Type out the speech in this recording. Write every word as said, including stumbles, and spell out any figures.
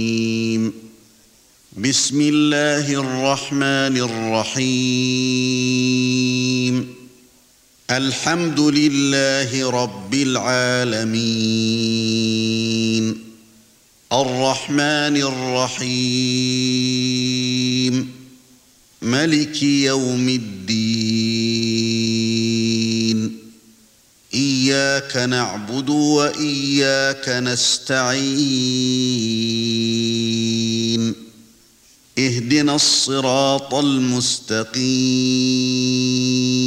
بسم الله الرحمن الرحيم الحمد لله رب العالمين الرحمن الرحيم مالك يوم الدين إياك نعبد وإياك نستعين اهدنا الصراط المستقيم